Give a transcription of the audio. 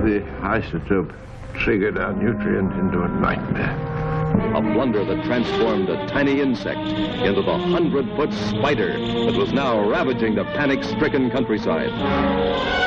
the isotope triggered our nutrient into a nightmare. A blunder that transformed a tiny insect into the 100-foot spider that was now ravaging the panic-stricken countryside.